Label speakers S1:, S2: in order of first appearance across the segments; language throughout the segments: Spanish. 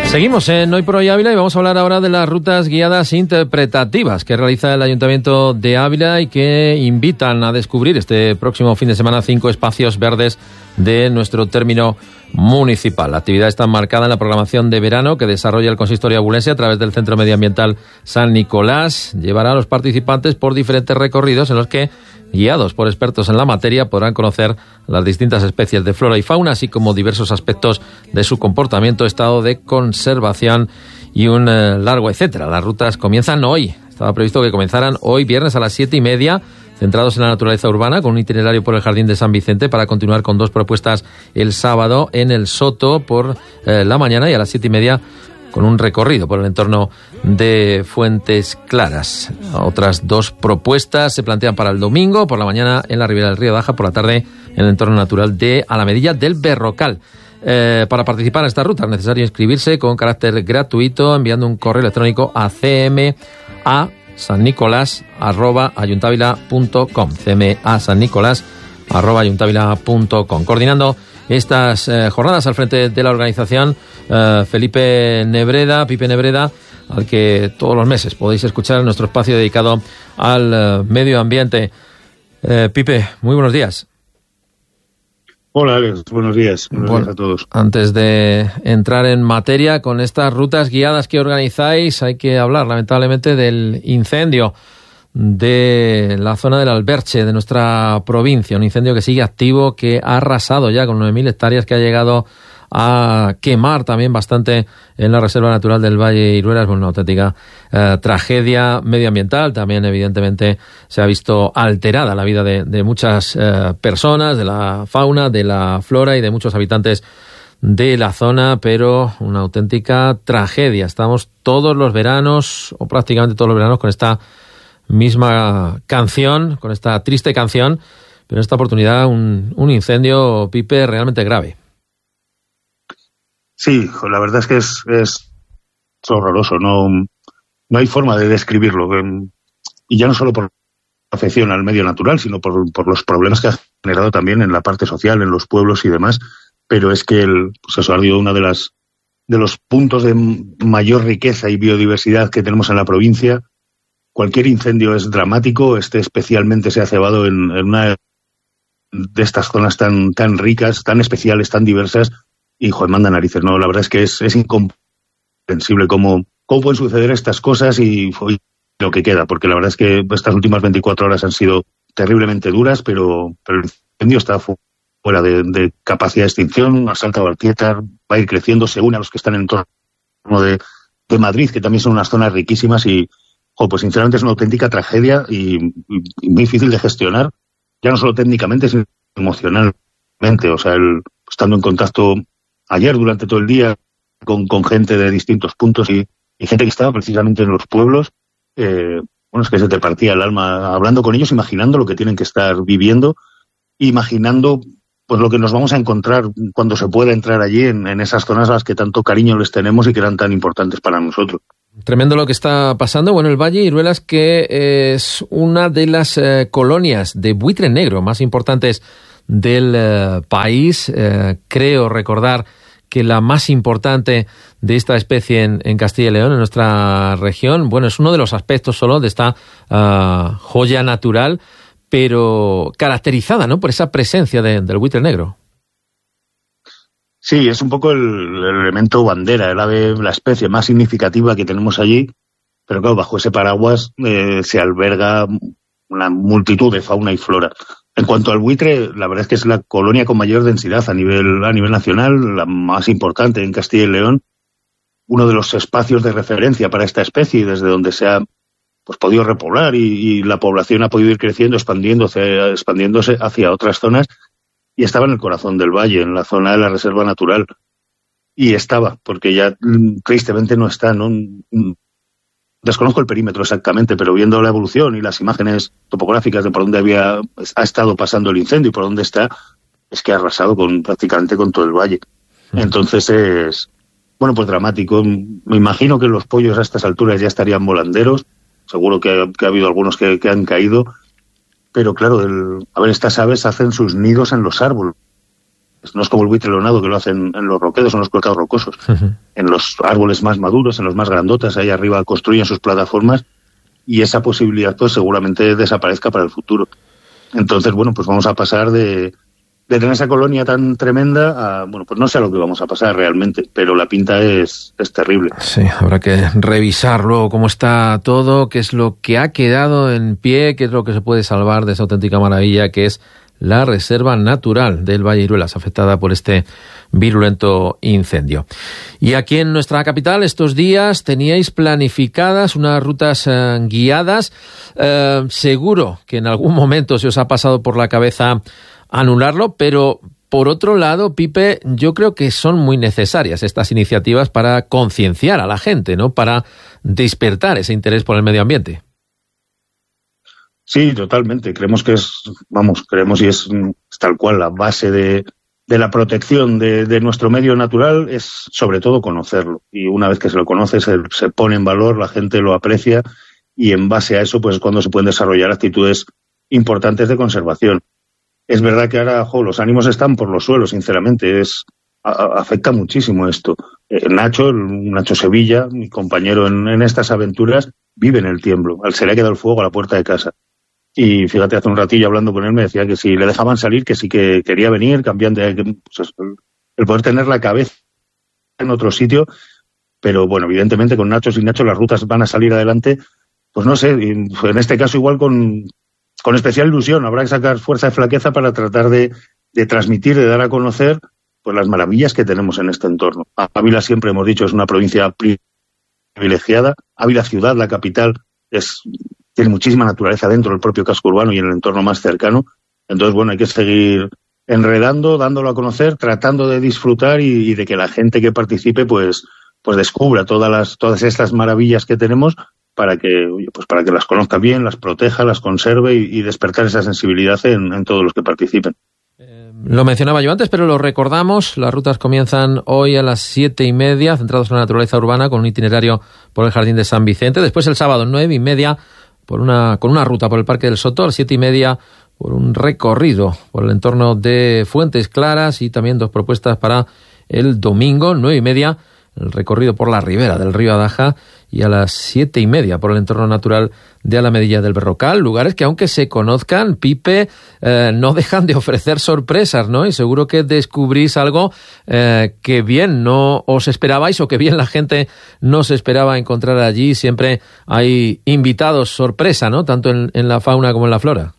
S1: Seguimos en Hoy por Hoy Ávila y vamos a hablar ahora de las rutas guiadas interpretativas que realiza el Ayuntamiento de Ávila y que invitan a descubrir este próximo fin de semana 5 espacios verdes de nuestro término municipal. La actividad está marcada en la programación de verano que desarrolla el Consistorio abulense a través del Centro Medioambiental San Nicolás. Llevará a los participantes por diferentes recorridos en los que, guiados por expertos en la materia, podrán conocer las distintas especies de flora y fauna, así como diversos aspectos de su comportamiento, estado de conservación y un largo etcétera. Las rutas comienzan hoy. Estaba previsto que comenzaran hoy, viernes, a las 7:30, centrados en la naturaleza urbana, con un itinerario por el Jardín de San Vicente, para continuar con 2 propuestas el sábado en el Soto por la mañana y a las 7:30 con un recorrido por el entorno de Fuentes Claras. Otras 2 propuestas se plantean para el domingo, por la mañana en la ribera del río Daja, por la tarde en el entorno natural de Alamedilla del Berrocal. Para participar en esta ruta es necesario inscribirse con carácter gratuito enviando un correo electrónico a cma@sannicolas@ayuntavila.com, cma@sannicolas@ayuntavila.com. Coordinando estas jornadas al frente de la organización, Pipe Nebreda, al que todos los meses podéis escuchar en nuestro espacio dedicado al medio ambiente. Pipe, muy buenos días.
S2: Hola, Alex, buenos días. Buenos días a todos.
S1: Antes de entrar en materia con estas rutas guiadas que organizáis, hay que hablar lamentablemente del incendio de la zona del Alberche, de nuestra provincia. Un incendio que sigue activo, que ha arrasado ya con 9.000 hectáreas, que ha llegado a quemar también bastante en la Reserva Natural del Valle Iruelas. Bueno, una auténtica tragedia medioambiental. También, evidentemente, se ha visto alterada la vida de muchas personas, de la fauna, de la flora y de muchos habitantes de la zona, pero una auténtica tragedia. Estamos todos los veranos, o prácticamente todos los veranos, con esta misma canción, con esta triste canción, pero en esta oportunidad un incendio, Pipe, realmente grave.
S2: Sí, la verdad es que es horroroso, no hay forma de describirlo, y ya no solo por la afección al medio natural, sino por los problemas que ha generado también en la parte social, en los pueblos y demás, pero es que ha sido uno de los puntos de mayor riqueza y biodiversidad que tenemos en la provincia. Cualquier incendio es dramático, especialmente se ha cebado en una de estas zonas tan ricas, tan especiales, tan diversas, y manda narices, ¿no? La verdad es que es incomprensible cómo pueden suceder estas cosas y lo que queda, porque la verdad es que estas últimas 24 horas han sido terriblemente duras, pero el incendio está fuera de capacidad de extinción, ha saltado al Tietar, va a ir creciendo, se une a los que están en torno de Madrid, que también son unas zonas riquísimas y pues sinceramente es una auténtica tragedia y muy difícil de gestionar, ya no solo técnicamente, sino emocionalmente. O sea, estando en contacto ayer durante todo el día con gente de distintos puntos y gente que estaba precisamente en los pueblos, es que se te partía el alma hablando con ellos, imaginando lo que tienen que estar viviendo, imaginando pues lo que nos vamos a encontrar cuando se pueda entrar allí en esas zonas a las que tanto cariño les tenemos y que eran tan importantes para nosotros.
S1: Tremendo lo que está pasando. Bueno, el Valle Iruelas, que es una de las colonias de buitre negro más importantes del país. Creo recordar que la más importante de esta especie en Castilla y León, en nuestra región. Bueno, es uno de los aspectos solo de esta joya natural, pero caracterizada, ¿no?, por esa presencia del buitre negro.
S2: Sí, es un poco el elemento bandera, el ave, la especie más significativa que tenemos allí, pero claro, bajo ese paraguas se alberga una multitud de fauna y flora. En cuanto al buitre, la verdad es que es la colonia con mayor densidad a nivel nacional, la más importante en Castilla y León, uno de los espacios de referencia para esta especie, desde donde se ha podido repoblar y la población ha podido ir creciendo, expandiéndose hacia otras zonas. Y estaba en el corazón del valle, en la zona de la reserva natural. Y estaba, porque ya tristemente no está, ¿no? Desconozco el perímetro exactamente, pero viendo la evolución y las imágenes topográficas de por dónde ha estado pasando el incendio y por dónde está, es que ha arrasado prácticamente con todo el valle. Entonces es, pues dramático. Me imagino que los pollos a estas alturas ya estarían volanderos. Seguro que ha habido algunos que han caído. Pero claro, estas aves hacen sus nidos en los árboles. No es como el buitre leonado, que lo hacen en los roquedos o en los colgados rocosos. En los árboles más maduros, en los más grandotas, ahí arriba construyen sus plataformas, y esa posibilidad pues seguramente desaparezca para el futuro. Entonces, bueno, pues vamos a pasar de tener esa colonia tan tremenda a, bueno, pues no sé a lo que vamos a pasar realmente, pero la pinta es terrible.
S1: Sí, habrá que revisar luego cómo está todo, qué es lo que ha quedado en pie, qué es lo que se puede salvar de esa auténtica maravilla que es la Reserva Natural del Valle Iruelas, afectada por este virulento incendio. Y aquí en nuestra capital, estos días teníais planificadas unas rutas guiadas. Seguro que en algún momento se os ha pasado por la cabeza anularlo, pero por otro lado, Pipe, yo creo que son muy necesarias estas iniciativas para concienciar a la gente, ¿no? Para despertar ese interés por el medio ambiente.
S2: Sí, totalmente. Creemos que creemos y es tal cual la base de la protección de nuestro medio natural, es sobre todo conocerlo. Y una vez que se lo conoce, se pone en valor, la gente lo aprecia, y en base a eso pues es cuando se pueden desarrollar actitudes importantes de conservación. Es verdad que ahora los ánimos están por los suelos, sinceramente. Afecta muchísimo esto. Nacho Sevilla, mi compañero en estas aventuras, vive en el tiemblo. Se le ha quedado el fuego a la puerta de casa. Y fíjate, hace un ratillo hablando con él me decía que si le dejaban salir, que sí que quería venir, cambiando pues, el poder tener la cabeza en otro sitio. Pero bueno, evidentemente con Nacho, sin Nacho las rutas van a salir adelante. Pues no sé, en este caso igual con especial ilusión. Habrá que sacar fuerza y flaqueza para tratar de transmitir, de dar a conocer pues las maravillas que tenemos en este entorno. Ávila, siempre hemos dicho, es una provincia privilegiada. Ávila ciudad, la capital, tiene muchísima naturaleza dentro del propio casco urbano y en el entorno más cercano. Entonces, bueno, hay que seguir enredando, dándolo a conocer, tratando de disfrutar y de que la gente que participe pues descubra todas estas maravillas que tenemos, para que las conozca bien, las proteja, las conserve y despertar esa sensibilidad en todos los que participen.
S1: Lo mencionaba yo antes, pero lo recordamos. Las rutas comienzan hoy a las 7:30, centrados en la naturaleza urbana, con un itinerario por el Jardín de San Vicente. Después el sábado 9:30, con una ruta por el Parque del Soto. A las 7:30, por un recorrido por el entorno de Fuentes Claras, y también 2 propuestas para el domingo 9:30, el recorrido por la ribera del río Adaja, y a las 7:30 por el entorno natural de Alamedilla del Berrocal. Lugares que, aunque se conozcan, Pipe, no dejan de ofrecer sorpresas, ¿no? Y seguro que descubrís algo que bien no os esperabais, o que bien la gente no se esperaba encontrar allí. Siempre hay invitados sorpresa, ¿no? Tanto en la fauna como en la flora.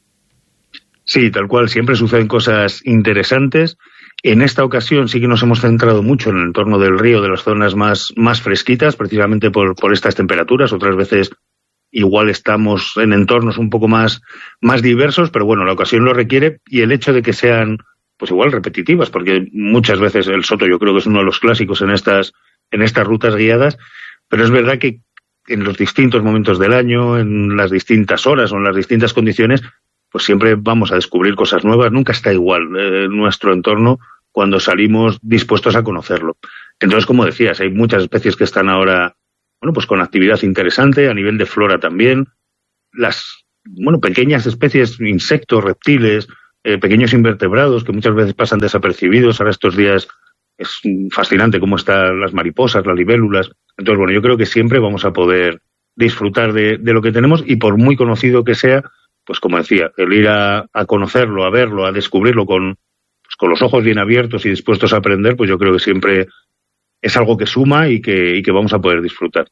S2: Sí, tal cual. Siempre suceden cosas interesantes. En esta ocasión sí que nos hemos centrado mucho en el entorno del río, de las zonas más fresquitas, precisamente por estas temperaturas. Otras veces igual estamos en entornos un poco más diversos, pero bueno, la ocasión lo requiere, y el hecho de que sean pues igual repetitivas, porque muchas veces el Soto yo creo que es uno de los clásicos en estas rutas guiadas, pero es verdad que en los distintos momentos del año, en las distintas horas o en las distintas condiciones, pues siempre vamos a descubrir cosas nuevas. Nunca está igual nuestro entorno cuando salimos dispuestos a conocerlo. Entonces, como decías, hay muchas especies que están ahora, bueno, pues con actividad interesante, a nivel de flora también. Las, pequeñas especies, insectos, reptiles, pequeños invertebrados que muchas veces pasan desapercibidos. Ahora estos días es fascinante cómo están las mariposas, las libélulas. Entonces, bueno, yo creo que siempre vamos a poder disfrutar de lo que tenemos, y por muy conocido que sea, pues como decía, el ir a conocerlo, a verlo, a descubrirlo con los ojos bien abiertos y dispuestos a aprender, pues yo creo que siempre es algo que suma y que vamos a poder disfrutar.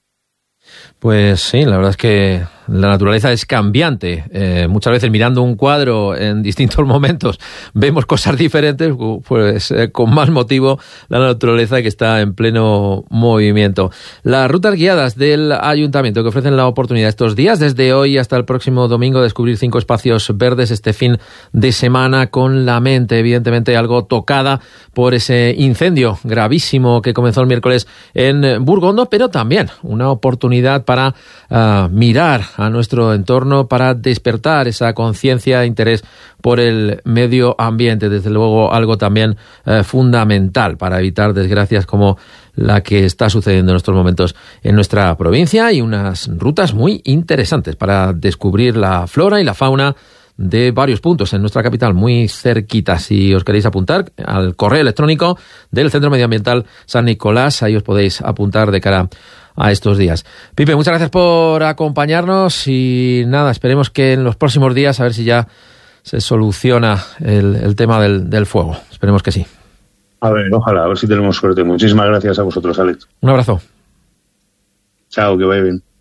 S1: Pues sí, la verdad es que la naturaleza es cambiante. Muchas veces mirando un cuadro en distintos momentos vemos cosas diferentes, pues con más motivo la naturaleza que está en pleno movimiento. Las rutas guiadas del Ayuntamiento que ofrecen la oportunidad estos días, desde hoy hasta el próximo domingo, de descubrir 5 espacios verdes este fin de semana, con la mente evidentemente algo tocada por ese incendio gravísimo que comenzó el miércoles en Burgondo, pero también una oportunidad para mirar a nuestro entorno, para despertar esa conciencia e interés por el medio ambiente. Desde luego algo también fundamental para evitar desgracias como la que está sucediendo en estos momentos en nuestra provincia, y unas rutas muy interesantes para descubrir la flora y la fauna de varios puntos en nuestra capital, muy cerquita. Si os queréis apuntar, al correo electrónico del Centro Medioambiental San Nicolás, ahí os podéis apuntar de cara a estos días. Pipe, muchas gracias por acompañarnos y nada, esperemos que en los próximos días a ver si ya se soluciona el tema del fuego. Esperemos que sí.
S2: A ver, ojalá, a ver si tenemos suerte. Muchísimas gracias a vosotros, Alex.
S1: Un abrazo.
S2: Chao, que vaya bien.